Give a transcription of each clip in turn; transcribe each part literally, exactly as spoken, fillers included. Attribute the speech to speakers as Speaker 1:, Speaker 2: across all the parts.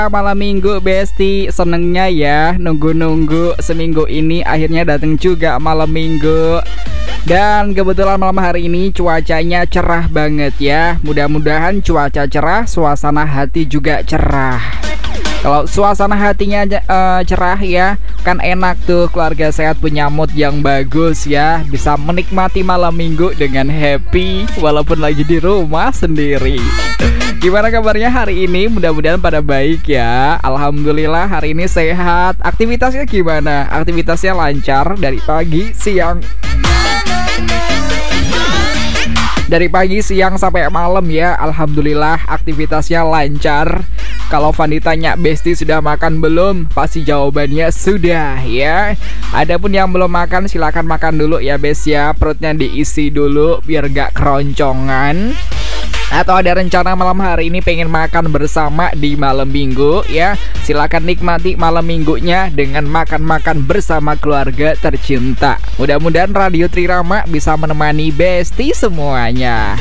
Speaker 1: Malam minggu Besti, senengnya ya nunggu-nunggu seminggu ini akhirnya datang juga malam minggu. Dan kebetulan malam hari ini cuacanya cerah banget ya. Mudah-mudahan cuaca cerah, suasana hati juga cerah. Kalau suasana hatinya uh, cerah ya, kan enak tuh, keluarga sehat punya mood yang bagus ya. Bisa menikmati malam minggu dengan happy walaupun lagi di rumah sendiri. Gimana kabarnya hari ini? Mudah-mudahan pada baik ya. Alhamdulillah hari ini sehat. Aktivitasnya gimana? Aktivitasnya lancar dari pagi, siang Dari pagi, siang, sampai malam ya. Alhamdulillah aktivitasnya lancar. Kalau Fandi tanya Besti sudah makan belum? Pasti jawabannya sudah ya. Adapun yang belum makan silakan makan dulu ya Bes ya. Perutnya diisi dulu biar gak keroncongan. Atau ada rencana malam hari ini pengen makan bersama di malam minggu ya, silakan nikmati malam minggunya dengan makan-makan bersama keluarga tercinta. Mudah-mudahan Radio Trirama bisa menemani Besti semuanya.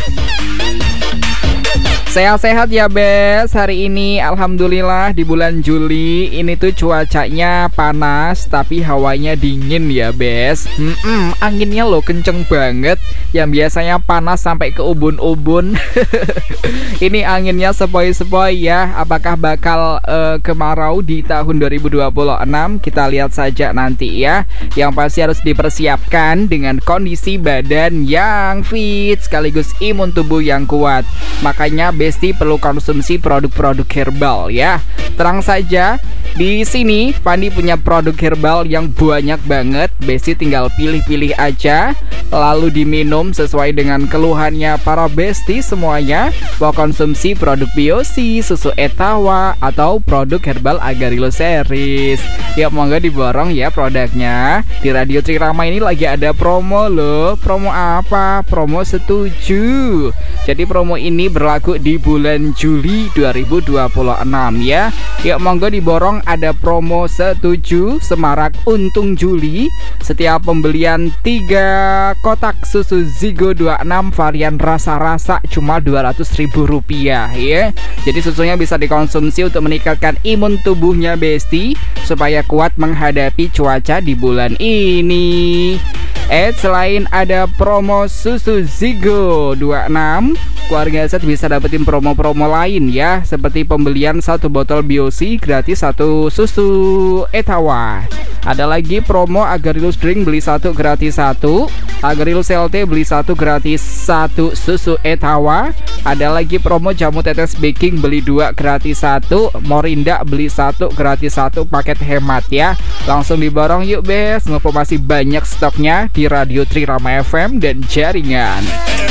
Speaker 1: Sehat-sehat ya Bes hari ini. Alhamdulillah di bulan Juli ini tuh cuacanya panas tapi hawanya dingin ya Bes. Hmm, anginnya loh kenceng banget. Yang biasanya panas sampai ke ubun-ubun. Ini anginnya sepoi-sepoi ya. Apakah bakal uh, kemarau di tahun dua ribu dua puluh enam? Kita lihat saja nanti ya. Yang pasti harus dipersiapkan dengan kondisi badan yang fit sekaligus imun tubuh yang kuat. Makanya Besti perlu konsumsi produk-produk herbal ya. Terang saja, di sini Fandi punya produk herbal yang banyak banget. Besti tinggal pilih-pilih aja, lalu diminum sesuai dengan keluhannya para Besti semuanya. Mau konsumsi produk Biosi, susu Etawa, atau produk herbal Agarillo Series. Ya monggo diborong ya produknya. Di Radio Trirama ini lagi ada promo loh. Promo apa? Promo setuju. Jadi promo ini berlaku di bulan Juli dua ribu dua puluh enam ya. Yuk monggo diborong, ada promo setuju semarak untung Juli. Setiap pembelian tiga kotak susu Zigo dua puluh enam varian rasa-rasa cuma dua ratus ribu rupiah ya. Jadi susunya bisa dikonsumsi untuk meningkatkan imun tubuhnya Besti supaya kuat menghadapi cuaca di bulan ini. Eh selain ada promo susu Zigo dua puluh enam, keluarga set bisa dapetin promo-promo lain ya, seperti pembelian satu botol Biosi gratis satu susu Etawa. Ada lagi promo Agarillo Drink beli satu gratis satu, Agarillo C L T beli satu gratis satu susu Etawa. Ada lagi promo jamu tetes baking beli dua gratis satu, Morinda beli satu gratis satu paket hemat ya. Langsung diborong yuk Bes, mumpung masih banyak stoknya di Radio Trirama F M dan jaringan.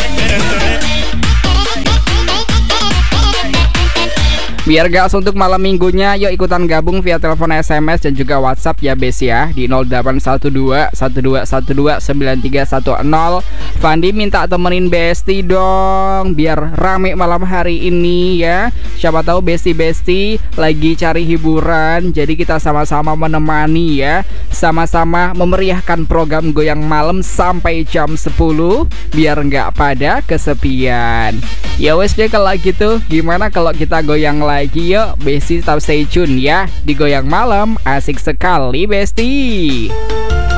Speaker 1: Biar gak suntuk malam minggunya, yuk ikutan gabung via telepon, S M S, dan juga WhatsApp ya Bes ya. Di nol delapan satu dua satu dua satu dua sembilan tiga satu nol. Fandi minta temenin Besti dong, biar rame malam hari ini ya. Siapa tahu Besti-Besti lagi cari hiburan, jadi kita sama-sama menemani ya. Sama-sama memeriahkan program Goyang Malam sampai jam sepuluh, biar gak pada kesepian. Ya wes deh kalau gitu, gimana kalau kita goyang lagi? Lagi yuk Besti, tetap stay tune ya di Goyang Malam, asik sekali Besti.